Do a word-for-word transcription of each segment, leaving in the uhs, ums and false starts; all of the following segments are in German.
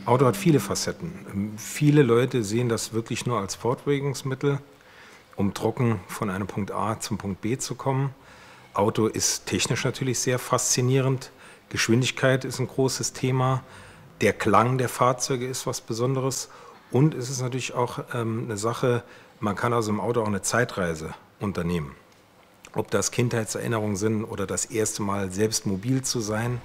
Auto hat viele Facetten. Viele Leute sehen das wirklich nur als Fortbewegungsmittel, um trocken von einem Punkt A zum Punkt B zu kommen. Auto ist technisch natürlich sehr faszinierend. Geschwindigkeit ist ein großes Thema. Der Klang der Fahrzeuge ist was Besonderes. Und es ist natürlich auch ähm, eine Sache, man kann also im Auto auch eine Zeitreise unternehmen. Ob das Kindheitserinnerungen sind oder das erste Mal selbst mobil zu sein.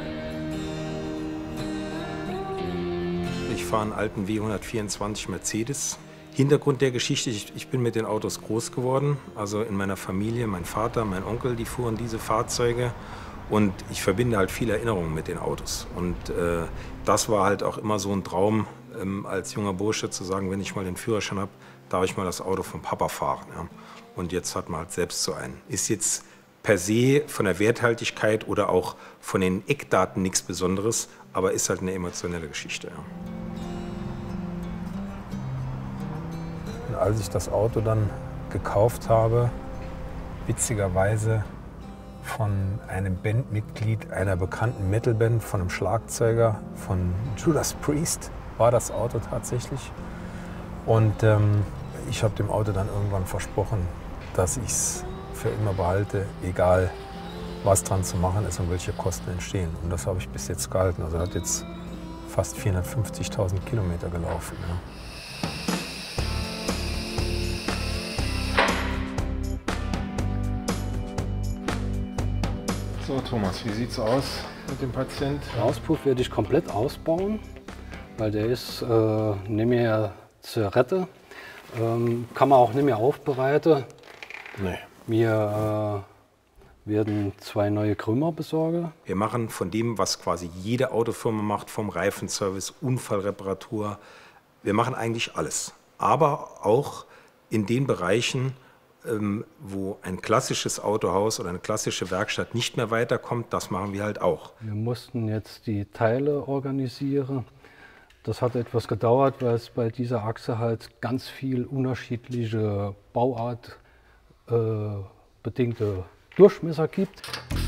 Ich fahre einen alten W hundertvierundzwanzig Mercedes. Hintergrund der Geschichte, ich, ich bin mit den Autos groß geworden. Also in meiner Familie, mein Vater, mein Onkel, die fuhren diese Fahrzeuge. Und ich verbinde halt viele Erinnerungen mit den Autos. Und äh, das war halt auch immer so ein Traum, ähm, als junger Bursche zu sagen, wenn ich mal den Führerschein habe, darf ich mal das Auto vom Papa fahren. Ja. Und jetzt hat man halt selbst so einen. Ist jetzt per se von der Werthaltigkeit oder auch von den Eckdaten nichts Besonderes, aber ist halt eine emotionelle Geschichte. Ja. Und als ich das Auto dann gekauft habe, witzigerweise von einem Bandmitglied einer bekannten Metalband, von einem Schlagzeuger, von Judas Priest, war das Auto tatsächlich. Und ähm, ich habe dem Auto dann irgendwann versprochen, dass ich es für immer behalte, egal was dran zu machen ist und welche Kosten entstehen. Und das habe ich bis jetzt gehalten. Also hat jetzt fast vierhundertfünfzigtausend Kilometer gelaufen. Ja. So Thomas, wie sieht's aus mit dem Patient? Den Auspuff werde ich komplett ausbauen, weil der ist äh, nicht mehr zu retten. Ähm, kann man auch nicht mehr aufbereiten. Nee. Wir äh, werden zwei neue Krümmer besorgen. Wir machen von dem, was quasi jede Autofirma macht, vom Reifenservice, Unfallreparatur, wir machen eigentlich alles. Aber auch in den Bereichen, ähm, wo ein klassisches Autohaus oder eine klassische Werkstatt nicht mehr weiterkommt, das machen wir halt auch. Wir mussten jetzt die Teile organisieren. Das hat etwas gedauert, weil es bei dieser Achse halt ganz viel unterschiedliche Bauart äh, bedingte Durchmesser gibt.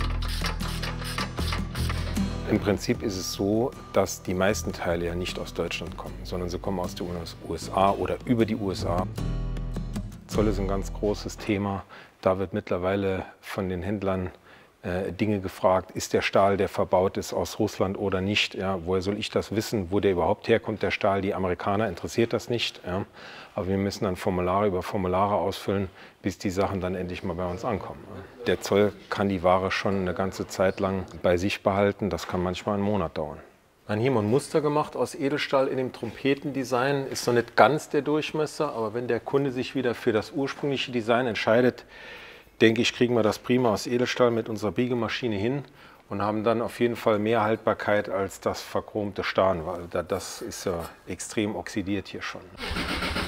Im Prinzip ist es so, dass die meisten Teile ja nicht aus Deutschland kommen, sondern sie kommen aus den U S A oder über die U S A. Zoll ist ein ganz großes Thema. Da wird mittlerweile von den Händlern äh, Dinge gefragt, ist der Stahl, der verbaut ist, aus Russland oder nicht? Ja, woher soll ich das wissen, wo der überhaupt herkommt, der Stahl? Die Amerikaner interessiert das nicht. Ja. Aber wir müssen dann Formulare über Formulare ausfüllen, bis die Sachen dann endlich mal bei uns ankommen. Der Zoll kann die Ware schon eine ganze Zeit lang bei sich behalten. Das kann manchmal einen Monat dauern. Dann hier mal ein Muster gemacht aus Edelstahl in dem Trompetendesign. Ist noch nicht ganz der Durchmesser, aber wenn der Kunde sich wieder für das ursprüngliche Design entscheidet, denke ich, kriegen wir das prima aus Edelstahl mit unserer Biegemaschine hin und haben dann auf jeden Fall mehr Haltbarkeit als das verchromte Stahl, weil das ist ja extrem oxidiert hier schon.